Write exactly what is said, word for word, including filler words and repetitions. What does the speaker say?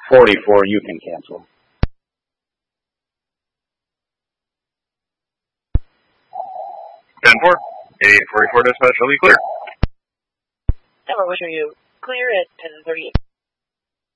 forty-four, you can cancel. ten four, eighty-eight forty-four dispatch, will be clear. Tower, wish are you clear at ten thirty-eight.